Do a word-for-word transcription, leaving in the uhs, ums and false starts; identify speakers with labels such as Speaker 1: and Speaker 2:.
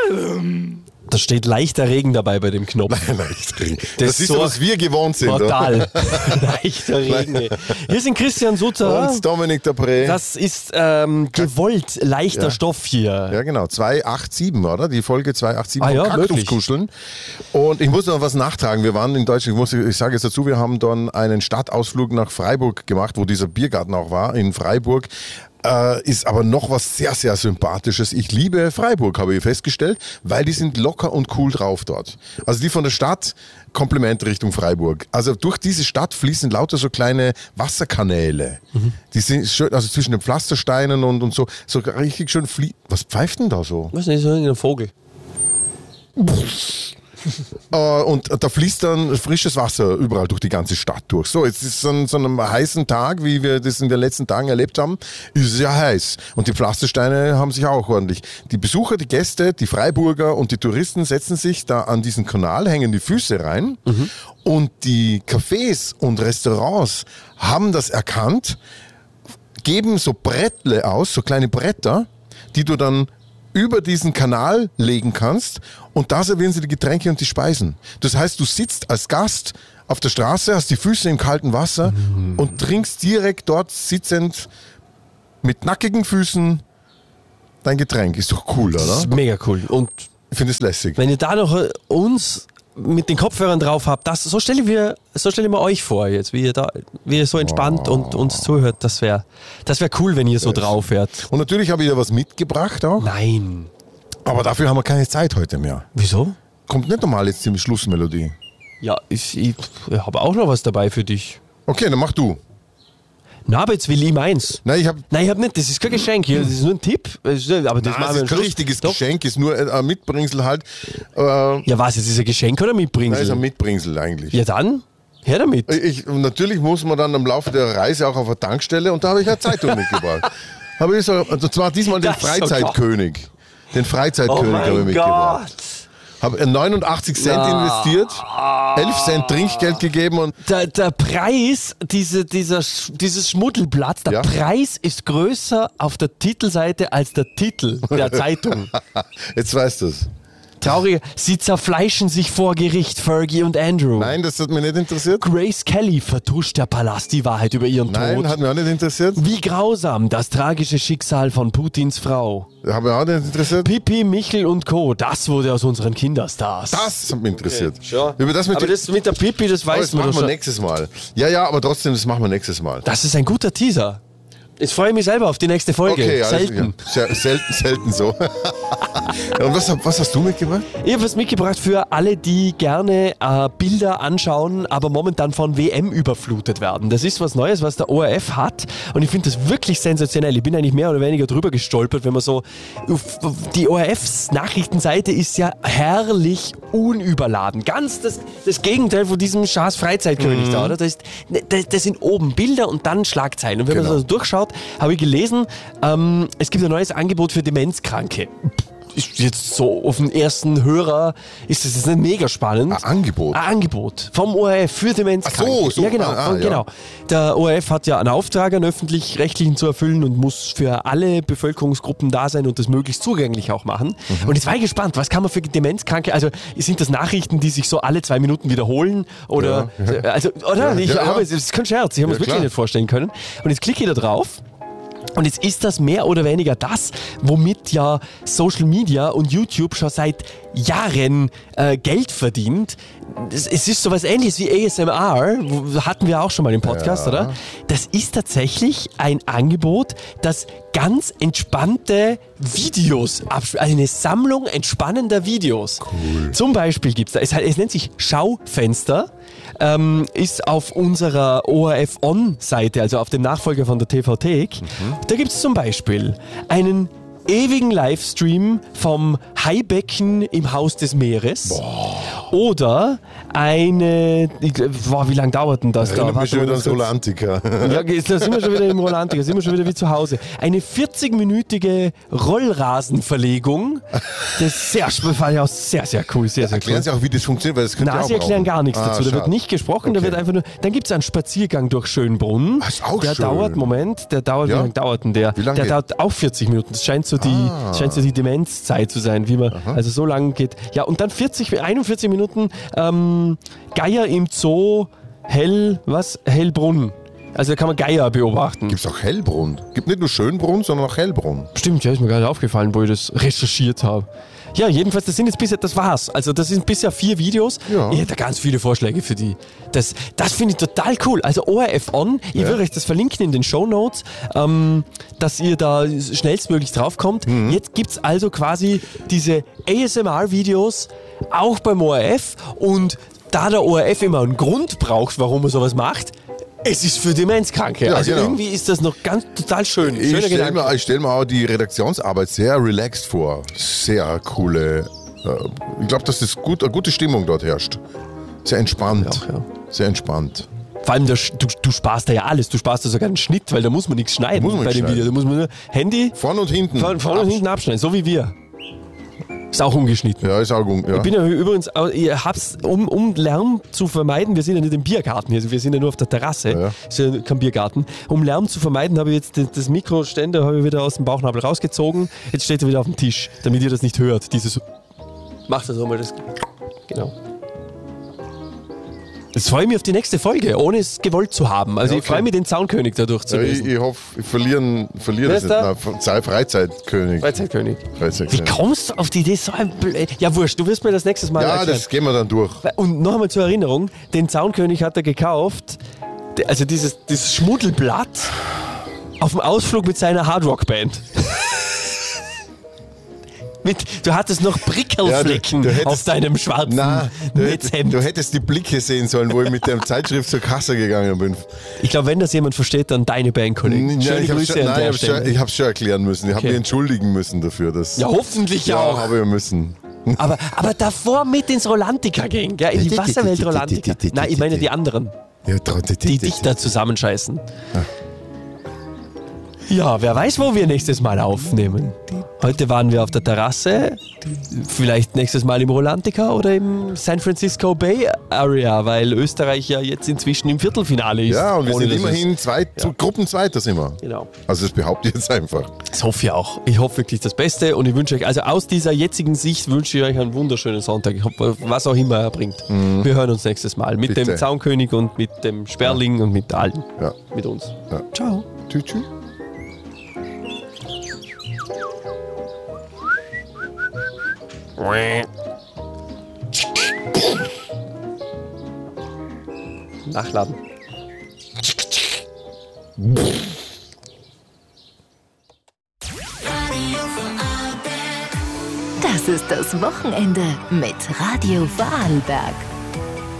Speaker 1: Da steht leichter Regen dabei bei dem Knopf.
Speaker 2: Leichter Regen.
Speaker 1: Das,
Speaker 2: das ist
Speaker 1: so
Speaker 2: so, was wir gewohnt sind.
Speaker 1: Total. Leichter Regen. Hier sind Christian Sutter.
Speaker 2: Und Dominik Dapré.
Speaker 1: Das ist ähm, gewollt leichter
Speaker 2: ja.
Speaker 1: Stoff hier.
Speaker 2: Ja, genau. zweihundertsiebenundachtzig, oder? Die Folge zweihundertsiebenundachtzig
Speaker 1: ah,
Speaker 2: von
Speaker 1: ja,
Speaker 2: Kaktuskuscheln. Und ich muss noch was nachtragen. Wir waren in Deutschland, ich, muss, ich sage jetzt dazu, wir haben dann einen Stadtausflug nach Freiburg gemacht, wo dieser Biergarten auch war, in Freiburg. Äh, ist aber noch was sehr, sehr Sympathisches. Ich liebe Freiburg, habe ich festgestellt, weil die sind locker und cool drauf dort. Also die von der Stadt, Kompliment Richtung Freiburg. Also durch diese Stadt fließen lauter so kleine Wasserkanäle. Mhm. Die sind schön, also zwischen den Pflastersteinen und, und so, so richtig schön flie... Was pfeift denn da so?
Speaker 1: Was ist denn so ein Vogel?
Speaker 2: Uh, und da fließt dann frisches Wasser überall durch die ganze Stadt durch. So, jetzt ist es an so einem heißen Tag, wie wir das in den letzten Tagen erlebt haben, ist es ja heiß. Und die Pflastersteine haben sich auch ordentlich. Die Besucher, die Gäste, die Freiburger und die Touristen setzen sich da an diesen Kanal, hängen die Füße rein. Mhm. Und die Cafés und Restaurants haben das erkannt, geben so Brettle aus, so kleine Bretter, die du dann über diesen Kanal legen kannst und da servieren sie die Getränke und die Speisen. Das heißt, du sitzt als Gast auf der Straße, hast die Füße im kalten Wasser mhm. und trinkst direkt dort sitzend mit nackigen Füßen dein Getränk. Ist doch cool, oder?
Speaker 1: Das ist mega cool. Und
Speaker 2: ich finde es lässig.
Speaker 1: Wenn ihr da noch uns mit den Kopfhörern drauf habt, das, so stelle ich, so stell ich mir euch vor jetzt, wie ihr, da, wie ihr so entspannt oh. und uns zuhört. Das wäre das wär cool, wenn ihr so drauf wärt. Und
Speaker 2: natürlich habe ich ja was mitgebracht auch.
Speaker 1: Nein.
Speaker 2: Aber dafür haben wir keine Zeit heute mehr.
Speaker 1: Wieso?
Speaker 2: Kommt nicht normal jetzt die Schlussmelodie.
Speaker 1: Ja, ich, ich, ich habe auch noch was dabei für dich.
Speaker 2: Okay, dann mach du.
Speaker 1: Na, aber jetzt will ich meins.
Speaker 2: Nein, ich habe.
Speaker 1: Nein, ich habe nicht. Das ist kein Geschenk hier. Das ist nur ein Tipp. Aber das,
Speaker 2: Nein,
Speaker 1: machen
Speaker 2: das
Speaker 1: wir
Speaker 2: ist kein richtiges Doch. Geschenk. Ist nur ein Mitbringsel halt. Äh,
Speaker 1: ja, was? Jetzt ist ein Geschenk oder ein Mitbringsel?
Speaker 2: Nein, ist ein Mitbringsel eigentlich.
Speaker 1: Ja, dann her damit.
Speaker 2: Ich, natürlich muss man dann im Laufe der Reise auch auf eine Tankstelle und da habe ich eine Zeitung mitgebracht. Habe ich so, und zwar diesmal den Freizeitkönig. Den Freizeitkönig
Speaker 1: oh
Speaker 2: habe ich mitgebracht.
Speaker 1: Gott.
Speaker 2: Habe neunundachtzig Cent ja. investiert, elf Cent Trinkgeld gegeben und...
Speaker 1: Der, der Preis, diese, dieser, dieses Schmuddelblatt, der ja? Preis ist größer auf der Titelseite als der Titel der Zeitung.
Speaker 2: Jetzt weißt du es.
Speaker 1: Trauriger. Sie zerfleischen sich vor Gericht, Fergie und Andrew.
Speaker 2: Nein, das hat mich nicht interessiert.
Speaker 1: Grace Kelly vertuscht der Palast die Wahrheit über ihren
Speaker 2: Nein,
Speaker 1: Tod.
Speaker 2: Nein, hat mich auch nicht interessiert.
Speaker 1: Wie grausam das tragische Schicksal von Putins Frau.
Speaker 2: Hat mich auch nicht interessiert.
Speaker 1: Pippi, Michel und Co. Das wurde aus unseren Kinderstars.
Speaker 2: Das hat mich interessiert.
Speaker 1: Okay, über das mit aber das mit der Pippi, das weiß man
Speaker 2: doch schon. Das machen wir
Speaker 1: schon.
Speaker 2: nächstes Mal. Ja, ja, aber trotzdem, das machen wir nächstes Mal.
Speaker 1: Das ist ein guter Teaser. Jetzt freue ich mich selber auf die nächste Folge.
Speaker 2: Okay,
Speaker 1: selten.
Speaker 2: Also, ja, selten, selten so. Und was, was hast du mitgebracht?
Speaker 1: Ich habe was mitgebracht für alle, die gerne äh, Bilder anschauen, aber momentan von W M überflutet werden. Das ist was Neues, was der O R F hat und ich finde das wirklich sensationell. Ich bin eigentlich mehr oder weniger drüber gestolpert, wenn man so... Die O R Fs Nachrichtenseite ist ja herrlich unüberladen. Ganz das, das Gegenteil von diesem Schaas Freizeitkönig mhm. da, oder? Das, ist, das, das sind oben Bilder und dann Schlagzeilen. Und wenn genau. man so durchschaut, habe ich gelesen, ähm, es gibt ein neues Angebot für Demenzkranke. Ist jetzt so auf den ersten Hörer ist das jetzt nicht mega spannend.
Speaker 2: Ein Angebot?
Speaker 1: Ein Angebot vom O R F für Demenzkranke.
Speaker 2: Ach so, so.
Speaker 1: Ja, genau.
Speaker 2: Ah, ah,
Speaker 1: genau.
Speaker 2: Ja.
Speaker 1: Der O R F hat ja einen Auftrag, einen öffentlich-rechtlichen zu erfüllen und muss für alle Bevölkerungsgruppen da sein und das möglichst zugänglich auch machen. Mhm. Und jetzt war ich gespannt, was kann man für Demenzkranke, also sind das Nachrichten, die sich so alle zwei Minuten wiederholen? Oder, ja, ja. Also, oder?
Speaker 2: Ja,
Speaker 1: ich
Speaker 2: ja,
Speaker 1: habe,
Speaker 2: ja.
Speaker 1: das ist kein Scherz, ich habe
Speaker 2: ja,
Speaker 1: es wirklich
Speaker 2: klar.
Speaker 1: nicht vorstellen können. Und jetzt klicke ich da drauf. Und jetzt ist das mehr oder weniger das, womit ja Social Media und YouTube schon seit Jahren äh, Geld verdient. Es, es ist sowas Ähnliches wie A S M R, wo, hatten wir auch schon mal im Podcast, ja. oder? Das ist tatsächlich ein Angebot, das ganz entspannte Videos abspielt. Also eine Sammlung entspannender Videos.
Speaker 2: Cool.
Speaker 1: Zum Beispiel gibt es da, es, es nennt sich Schaufenster. Ähm, ist auf unserer O R F On-Seite, also auf dem Nachfolger von der T V-Thek. Mhm. Da gibt es zum Beispiel einen ewigen Livestream vom Haibecken im Haus des Meeres. Boah. Oder eine, ich, boah, wie lange dauert denn das?
Speaker 2: Ja,
Speaker 1: da?
Speaker 2: Wir schon wieder ins Rolantica.
Speaker 1: Ja, da sind wir schon wieder im Rolantica, sind wir schon wieder wie zu Hause. Eine vierzig-minütige Rollrasenverlegung. Das ist sehr, fand ich auch sehr, sehr cool. Sehr, sehr
Speaker 2: Erklären
Speaker 1: cool.
Speaker 2: Sie auch, wie das funktioniert, weil das könnte
Speaker 1: Nein,
Speaker 2: auch
Speaker 1: Sie erklären
Speaker 2: brauchen.
Speaker 1: gar nichts
Speaker 2: ah,
Speaker 1: dazu. Da
Speaker 2: schade.
Speaker 1: wird nicht gesprochen,
Speaker 2: okay.
Speaker 1: da wird einfach nur, dann gibt es einen Spaziergang durch Schönbrunn.
Speaker 2: Das ist auch
Speaker 1: der
Speaker 2: schön.
Speaker 1: dauert, Moment, der dauert,
Speaker 2: ja?
Speaker 1: wie lange dauert denn der?
Speaker 2: Wie lange
Speaker 1: der
Speaker 2: geht?
Speaker 1: dauert auch vierzig Minuten. Das scheint so so die,
Speaker 2: Ah.
Speaker 1: scheint so die Demenzzeit zu sein, wie man, also so lang geht. Ja, und dann vierzig, einundvierzig Minuten ähm, Geier im Zoo, Hell, was? Hellbrunn. Also da kann man Geier beobachten.
Speaker 2: Gibt es auch Hellbrunn? Gibt nicht nur Schönbrunn, sondern auch Hellbrunn.
Speaker 1: Stimmt, ja, ist mir gar nicht aufgefallen, wo ich das recherchiert habe. Ja, jedenfalls, das sind jetzt bisher, das war's. Also das sind bisher vier Videos.
Speaker 2: Ja.
Speaker 1: Ich hätte ganz viele Vorschläge für die. Das, das finde ich total cool. Also O R F On, ich
Speaker 2: Ja.
Speaker 1: will euch das verlinken in den Shownotes, ähm, dass ihr da schnellstmöglich draufkommt.
Speaker 2: Mhm.
Speaker 1: Jetzt gibt's also quasi diese A S M R-Videos auch beim O R F und da der O R F immer einen Grund braucht, warum er sowas macht, es ist für Demenzkranke.
Speaker 2: Ja,
Speaker 1: also
Speaker 2: genau.
Speaker 1: irgendwie ist das noch ganz total schön.
Speaker 2: Ich
Speaker 1: Schöner
Speaker 2: stelle
Speaker 1: Gedanke.
Speaker 2: mir, ich stell mir auch die Redaktionsarbeit sehr relaxed vor. Sehr coole. Äh, ich glaube, dass das gut, eine gute Stimmung dort herrscht. Sehr entspannt.
Speaker 1: Auch, ja.
Speaker 2: Sehr entspannt.
Speaker 1: Vor allem, der, Sch- du, du sparst da ja alles. Du sparst da sogar einen Schnitt, weil da muss man nichts schneiden
Speaker 2: Muss man
Speaker 1: bei
Speaker 2: nichts
Speaker 1: dem Video. Da muss man nur Handy
Speaker 2: Vorne und hinten.
Speaker 1: vorne vorne und hinten abschneiden, so wie wir. Ist auch ungeschnitten.
Speaker 2: Ja, ist auch gut. Ja.
Speaker 1: Ich bin ja übrigens, auch- ihr habt's, um, um Lärm zu vermeiden, wir sind ja nicht im Biergarten hier, also wir sind ja nur auf der Terrasse,
Speaker 2: Ja.
Speaker 1: ist ja kein Biergarten. Um Lärm zu vermeiden, habe ich jetzt das, das Mikroständer habe ich wieder aus dem Bauchnabel rausgezogen. Jetzt steht er wieder auf dem Tisch, damit ihr das nicht hört. Dieses, macht das nochmal das. Genau. Jetzt freue ich mich auf die nächste Folge, ohne es gewollt zu haben. Also
Speaker 2: Ja,
Speaker 1: ich
Speaker 2: okay.
Speaker 1: freue mich, den Zaunkönig dadurch zu
Speaker 2: Ja, ich,
Speaker 1: lösen.
Speaker 2: ich hoffe, ich verliere, verliere
Speaker 1: Wer
Speaker 2: das
Speaker 1: ist
Speaker 2: nicht.
Speaker 1: da?
Speaker 2: Nein, Fre- Freizeitkönig.
Speaker 1: Freizeitkönig. Wie
Speaker 2: Freizeitkönig.
Speaker 1: kommst du auf die Idee, so ein Blö- Ja, wurscht, du wirst mir das nächstes Mal
Speaker 2: Ja,
Speaker 1: erklären.
Speaker 2: das gehen wir dann durch.
Speaker 1: Und noch einmal zur Erinnerung, den Zaunkönig hat er gekauft, der- also dieses, dieses Schmuddelblatt auf dem Ausflug mit seiner Hardrock-Band. mit, du hattest noch Prickelflecken
Speaker 2: Ja, du- du hättest-
Speaker 1: auf deinem schwarzen
Speaker 2: Na, du, hätt,
Speaker 1: Netzhemd.
Speaker 2: du hättest die Blicke sehen sollen, wo ich mit der Zeitschrift zur Kasse gegangen bin.
Speaker 1: Ich glaube, wenn das jemand versteht, dann deine Bandkollegen.
Speaker 2: Ja,
Speaker 1: Schöne
Speaker 2: ich habe
Speaker 1: Grüße
Speaker 2: schon,
Speaker 1: an
Speaker 2: nein,
Speaker 1: der
Speaker 2: ich hab's schon,
Speaker 1: Stelle.
Speaker 2: ich hab's schon erklären müssen. Ich habe
Speaker 1: Okay.
Speaker 2: mich entschuldigen müssen dafür. Dass,
Speaker 1: Ja, hoffentlich
Speaker 2: ja,
Speaker 1: auch.
Speaker 2: habe ich müssen.
Speaker 1: Aber, aber davor mit ins Rolantica gehen, gell? in die Wasserwelt Rolantica. Nein, ich meine die anderen,
Speaker 2: Ja, da- die,
Speaker 1: die dich da zusammenscheißen. Ja, wer weiß, wo wir nächstes Mal aufnehmen. Heute waren wir auf der Terrasse, vielleicht nächstes Mal im Rolantica oder im San Francisco Bay Area, weil Österreich ja jetzt inzwischen im Viertelfinale ist.
Speaker 2: Ja, und wir
Speaker 1: ohne
Speaker 2: sind
Speaker 1: dass es-
Speaker 2: immerhin zwei, zu Gruppenzweiter sind wir.
Speaker 1: Genau.
Speaker 2: Also das behaupte ich jetzt einfach.
Speaker 1: Das hoffe ich auch. Ich hoffe wirklich das Beste und ich wünsche euch, also aus dieser jetzigen Sicht wünsche ich euch einen wunderschönen Sonntag. Ich hoffe, was auch immer er bringt. Wir hören uns nächstes Mal mit
Speaker 2: Bitte.
Speaker 1: dem Zaunkönig und mit dem Sperling und mit allen.
Speaker 2: Ja.
Speaker 1: Mit uns.
Speaker 2: Ja.
Speaker 1: Ciao.
Speaker 2: Tschüss, tschüss.
Speaker 1: Nachladen.
Speaker 3: Das ist das Wochenende mit Radio Vorarlberg.